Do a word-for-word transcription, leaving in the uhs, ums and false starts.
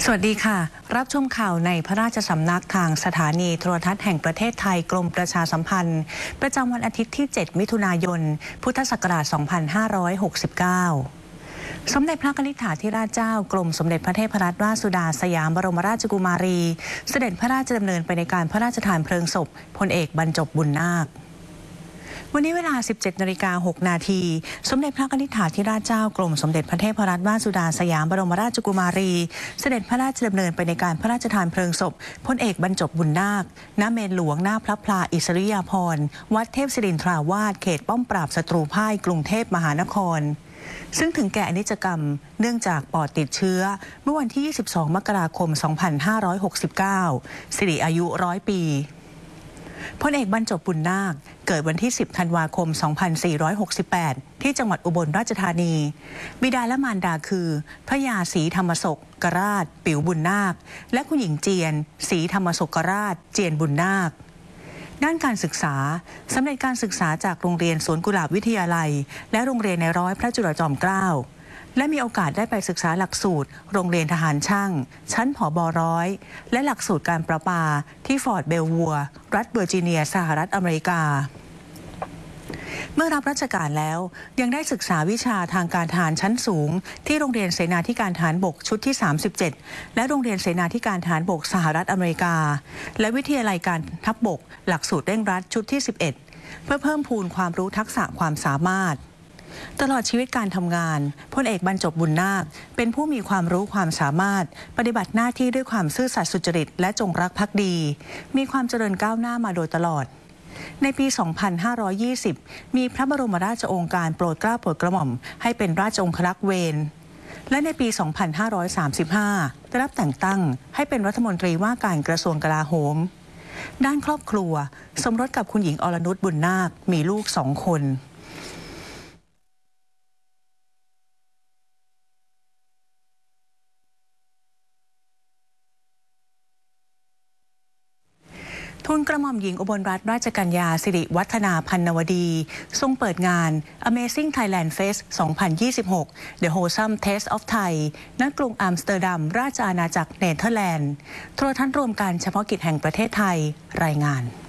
สวัสดีค่ะรับชมข่าวในพระราชสำนักทางสถานีโทรทัศน์แห่งประเทศไทยกรมประชาสัมพันธ์ประจำวันอาทิตย์ที่เจ็ดมิถุนายนพุทธศักราชสองพันห้าร้อยหกสิบเก้าสมเด็จพระกนิษฐาธิราชเจ้ากรมสมเด็จพระเทพรัตนราชสุดาสยามบรมราชกุมารีเสด็จพระราชดำเนินไปในการพระราชทานเพลิงศพพลเอกบรรจบบุญนาควันนี้เวลา สิบเจ็ดนาฬิกาหกนาทีสมเด็จพระกนิษฐาธิราชเจ้ากรมสมเด็จพระเทพรัตนราชสุดาสยามบรมราชกุมารีเสด็จพระราชดำเนินไปในการพระราชทานเพลิงศพพลเอกบรรจบบุญนาคณเมรุหลวงหน้าพระพลาอิสริยาภรณ์วัดเทพศิรินทราวาสเขตป้อมปราบศัตรูพ่ายกรุงเทพมหานครซึ่งถึงแก่อนิจกรรมเนื่องจากปอดติดเชื้อเมื่อวันที่ยี่สิบสองมกราคมสองพันห้าร้อยหกสิบเก้าสิริอายุร้อยปีพลเอกบรรจบบุญนาคเกิดวันที่สิบธันวาคมสองพันสี่ร้อยหกสิบแปดที่จังหวัดอุบลราชธานีบิดาและมารดาคือพระยาศรีธรรมศกกราชปิ๋วบุญนาคและคุณหญิงเจียนศรีธรรมศกราชเจียนบุญนาคด้านการศึกษาสำเร็จการศึกษาจากโรงเรียนสวนกุหลาบวิทยาลัยและโรงเรียนในร้อยพระจุลจอมเกล้าและมีโอกาสได้ไปศึกษาหลักสูตรโรงเรียนทหารช่างชั้นผบ.ร้อยและหลักสูตรการประปาที่ฟอร์ดเบลวัวรัฐเวอร์จิเนียสหรัฐอเมริกาเมื่อรับราชการแล้วยังได้ศึกษาวิชาทางการทหารชั้นสูงที่โรงเรียนเสนาธิการทหารบกชุดที่สามสิบเจ็ดและโรงเรียนเสนาธิการทหารบกสหรัฐอเมริกาและวิทยาลัยการทัพบกหลักสูตรเร่งรัดชุดที่สิบเอ็ดเพื่อเพิ่มพูนความรู้ทักษะความสามารถตลอดชีวิตการทำงานพลเอกบรรจบบุญนาคเป็นผู้มีความรู้ความสามารถปฏิบัติหน้าที่ด้วยความซื่อสัตย์สุจริตและจงรักภักดีมีความเจริญก้าวหน้ามาโดยตลอดในปี สองพันห้าร้อยยี่สิบ มีพระบรมราชโองการโปรดเกล้าโปรดกระหม่อมให้เป็นราชองครักษ์เวรและในปี สองพันห้าร้อยสามสิบห้า ได้รับแต่งตั้งให้เป็นรัฐมนตรีว่าการกระทรวงกลาโหมด้านครอบครัวสมรสกับคุณหญิงอรนุชบุญนาคมีลูกสองคนทูลกระหม่อมหญิงอุบลรัตนราชกัญญาสิริวัฒนาพันนวดีทรงเปิดงาน Amazing Thailand Fest สองพันยี่สิบหก The Wholesome Taste of Thai ณ กรุงอัมสเตอร์ดัมราชอาณาจักรเนเธอร์แลนด์โทรทัศน์รวมการเฉพาะกิจแห่งประเทศไทยรายงาน